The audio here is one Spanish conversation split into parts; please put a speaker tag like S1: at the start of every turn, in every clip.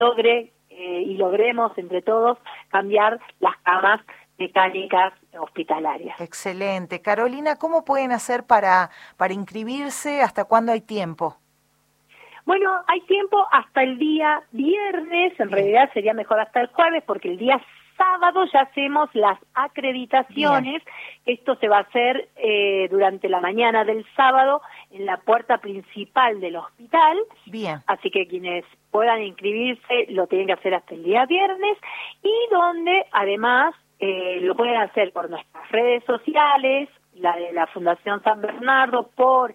S1: logre y logremos entre todos cambiar las camas mecánicas hospitalarias.
S2: Excelente. Carolina, ¿cómo pueden hacer para inscribirse? ¿Hasta cuándo hay tiempo?
S1: Bueno, hay tiempo hasta el día viernes, en realidad sería mejor hasta el jueves, porque el día sábado ya hacemos las acreditaciones. Esto se va a hacer durante la mañana del sábado en la puerta principal del hospital.
S2: Bien.
S1: Así que quienes puedan inscribirse lo tienen que hacer hasta el día viernes, y donde además lo pueden hacer por nuestras redes sociales, la de la Fundación San Bernardo, por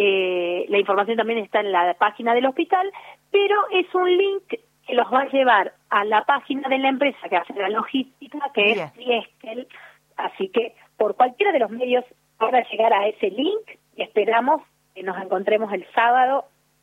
S1: la información también está en la página del hospital, pero es un link que los va a llevar a la página de la empresa que hace la logística, que es Rieskel. Así que por cualquiera de los medios van a llegar a ese link y esperamos que nos encontremos el sábado,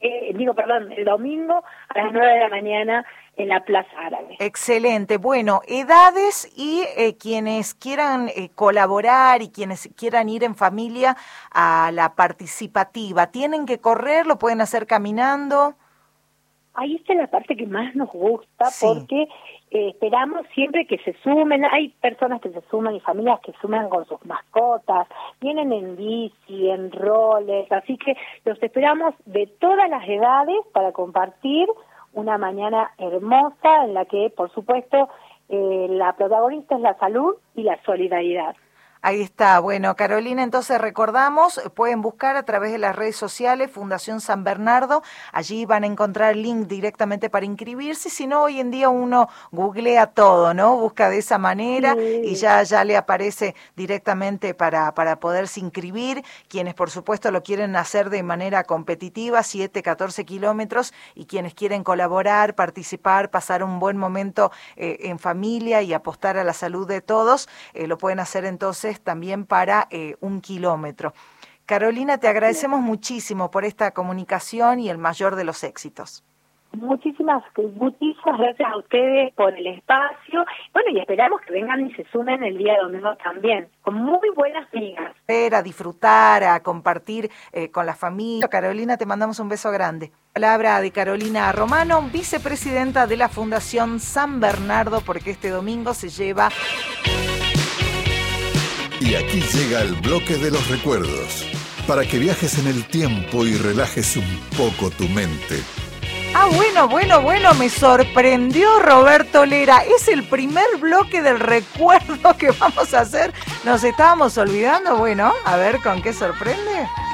S1: el domingo a las 9 de la mañana en la Plaza Árabe.
S2: Excelente. Bueno, edades y quienes quieran colaborar y quienes quieran ir en familia a la participativa, ¿tienen que correr? ¿Lo pueden hacer caminando?
S1: Ahí está la parte que más nos gusta, porque esperamos siempre que se sumen. Hay personas que se suman y familias que suman con sus mascotas, vienen en bici, en roles, así que los esperamos de todas las edades para compartir una mañana hermosa en la que, por supuesto, la protagonista es la salud y la solidaridad.
S2: Ahí está. Bueno, Carolina, entonces recordamos, pueden buscar a través de las redes sociales Fundación San Bernardo, allí van a encontrar el link directamente para inscribirse. Si no, hoy en día uno googlea todo, ¿no? Busca de esa manera y ya le aparece directamente para poderse inscribir. Quienes, por supuesto, lo quieren hacer de manera competitiva, 7, 14 kilómetros, y quienes quieren colaborar, participar, pasar un buen momento en familia y apostar a la salud de todos, lo pueden hacer entonces también para 1 kilómetro. Carolina, te agradecemos muchísimo por esta comunicación y el mayor de los éxitos.
S1: Muchísimas gracias a ustedes por el espacio. Bueno, y esperamos que vengan y se sumen el día domingo también, con muy buenas migas.
S2: A disfrutar, a compartir con la familia. Carolina, te mandamos un beso grande. Palabra de Carolina Romano, vicepresidenta de la Fundación San Bernardo, porque este domingo se lleva...
S3: Y aquí llega el bloque de los recuerdos, para que viajes en el tiempo y relajes un poco tu mente.
S2: Bueno, me sorprendió Roberto Lera. Es el primer bloque del recuerdo que vamos a hacer. Nos estábamos olvidando, bueno, a ver con qué sorprende.